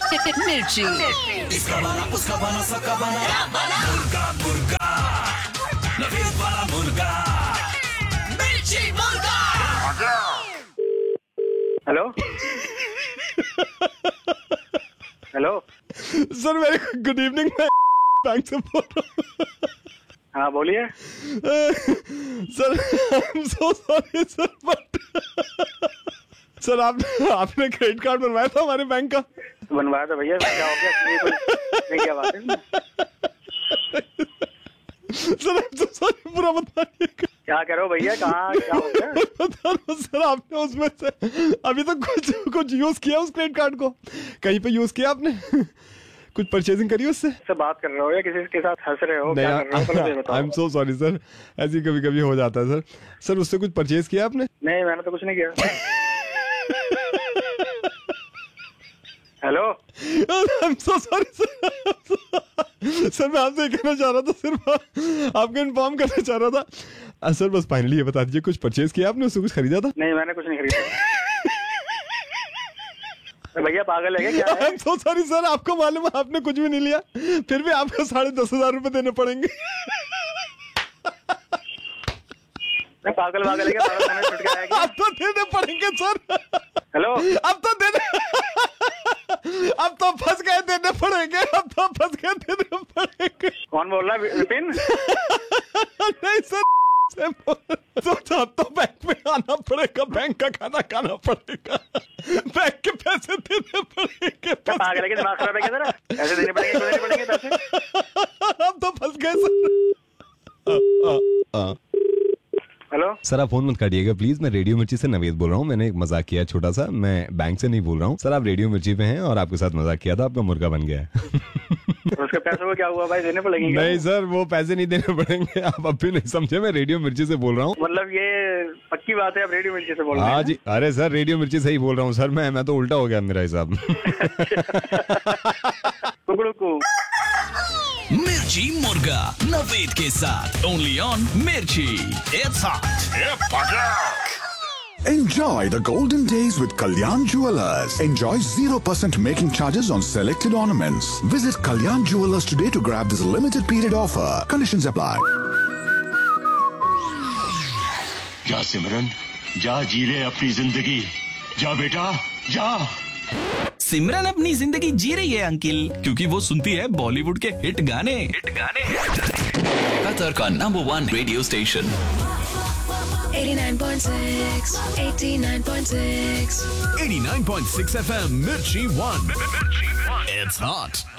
मिर्ची। इसका बना, उसका बना, सबका बना, मुर्गा मुर्गा, नवीद वाला मुर्गा, मिर्ची मुर्गा। Hello hello sir very good evening, मैं बैंक से बोल रहा हूँ। हाँ बोलिए। Sir I am so sorry sir, but sir आपने क्रेडिट कार्ड बनवाया था हमारे बैंक का? बनवाया था भैया, क्या हो गया? ये कोई क्या बात है? Sir I am so sorry, पूरा बताइएगा। क्या कह रहे हो भैया? कहाँ क्या हो गया? बता रहा हूँ सर, आपने उसमें से अभी तक कुछ यूज किया उस क्रेडिट कार्ड को? कहीं पे यूज किया आपने? कुछ परचेजिंग करी उससे? से बात कर रहे हो या किसी के साथ हंस रहे हो? क्या कर रहे हो? I am so sorry sir, ऐसी कभी कभी हो जाता है सर। सर उससे कुछ परचेज किया आपने? नहीं, मैंने तो कुछ नहीं किया। Hello I am so sorry sir. Sir मैं आपसे कहना चाह रहा था, सिर्फ आपको इन्फॉर्म करना चाह रहा था। सर बस फाइनली ये बता दीजिए, कुछ परचेज किया आपने, उससे कुछ खरीदा था? नहीं, मैंने कुछ नहीं खरीदा। भैया पागल है क्या? I am so sorry sir, आपको मालूम है आपने कुछ भी नहीं लिया, फिर भी आपको 10,500 रुपए देने पड़ेंगे। पागल है क्या? छुट के आएगा। अब तो देने पड़ेंगे सर। हेलो अब तो फंस गए, देने पड़ेंगे। अब तो फंस गए, देने पड़ेंगे। कौन बोल रहा है? विपिन? नहीं सर, सोचा अब तो बैंक में आना पड़ेगा, बैंक का खाना खाना पड़ेगा, बैंक के पैसे देने पड़ेंगे। पागल है क्या? दिमाग खराब है क्या तेरा? पैसे देने पड़ेंगे पैसे। अब तो फंस गए सर। हेलो सर आप फोन मत काटिएगा प्लीज, मैं रेडियो मिर्ची से नवेद बोल रहा हूँ। मैंने एक मजाक किया छोटा सा, मैं बैंक से नहीं बोल रहा हूँ सर। आप रेडियो मिर्ची पे हैं और आपके साथ मजाक किया था, आपका मुर्गा बन गया है। उसके पैसों को क्या हुआ भाई? देने पड़ेंगे? नहीं सर, वो पैसे नहीं देने पड़ेंगे। आप अब भी नहीं समझे, मैं रेडियो मिर्ची से बोल रहा हूँ। मतलब ये पक्की बात है, आप रेडियो मिर्ची से बोल रहे हैं? हाँ जी, अरे सर रेडियो मिर्ची से ही बोल रहा हूँ सर। मैं तो उल्टा हो गया मेरा हिसाब। मिर्ची मुर्गा नवेद के साथ ओनली ऑन मिर्ची। It's hot. Enjoy the golden days with Kalyan Jewelers. Enjoy 0% making charges on selected ornaments. Visit Kalyan Jewelers today to grab this limited period offer. Conditions apply. जा सिमरन, जा जी ले अपनी जिंदगी। जा बेटा जा। सिमरन अपनी जिंदगी जी रही है अंकिल, क्योंकि वो सुनती है बॉलीवुड के हिट गाने। कतर का #1 रेडियो स्टेशन 89.6 89.6 89.6 FM मिर्ची 1। It's hot.